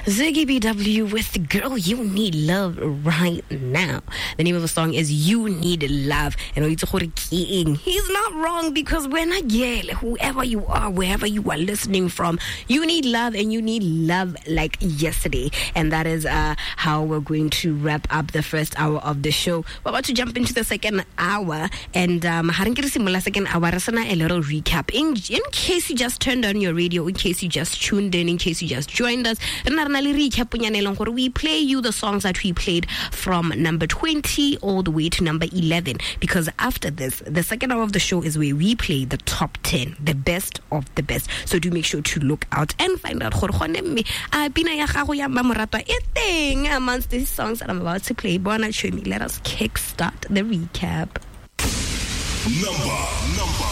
Ziggy BW with Girl You Need Love Right Now. The name of the song is You Need Love. And he's not wrong, because when I yell, whoever you are, wherever you are listening from, you need love, and you need love like yesterday. And that is how we're going to wrap up the first hour of the show. We're about to jump into the second hour, and second hour, a little recap. In case you just turned on your radio, in case you just tuned in case you just joined us, we play you the songs that we played from number 20 all the way to number 11, because after this, the second hour of the show is where we play the top 10, the best of the best. So do make sure to look out and find out amongst these songs that I'm about to play. Let us kickstart the recap. Number